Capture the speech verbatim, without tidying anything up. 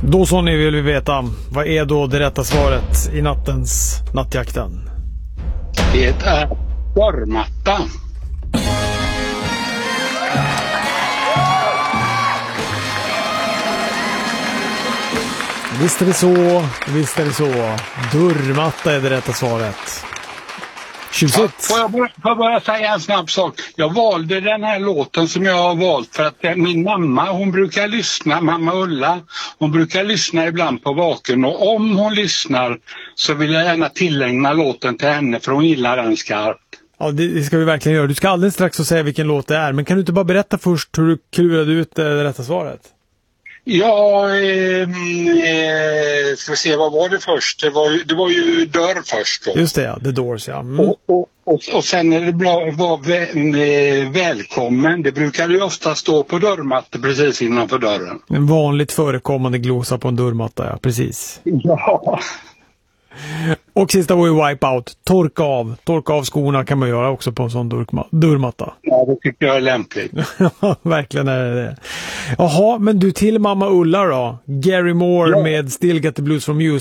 Då så ni vill vi veta, vad är då det rätta svaret i nattens nattjakten? Det är dörrmatta. Visst är det så, visst är det så. Dörrmatta är det rätta svaret. Tjusigt. Får jag bara, får jag bara säga en snabb sak? Jag valde den här låten som jag har valt för att min mamma, hon brukar lyssna, mamma Ulla, hon brukar lyssna ibland på vaken, och om hon lyssnar så vill jag gärna tillägna låten till henne för hon gillar den skarpt. Ja, det, det ska vi verkligen göra. Du ska alldeles strax säga vilken låt det är, men kan du inte bara berätta först hur du klurade ut det rätta svaret? Ja, eh, eh, ska vi se, vad var det först? Det var ju, det var ju dörr först då. Just det, ja. The Doors, ja. Mm. Och, och, och, och sen är det bra var vä- välkommen. Det brukar ju ofta stå på dörrmattan precis innanför dörren. En vanligt förekommande glosa på en dörrmatta, ja. Precis. Ja. Och sista var ju Wipeout. Torka av. Torka av skorna kan man göra också på en sån dörrma- dörrmatta. Ja, det tycker jag är lämpligt. Verkligen är det det. Jaha, men du till mamma Ulla då. Gary Moore ja. med Still Get the Blues from You.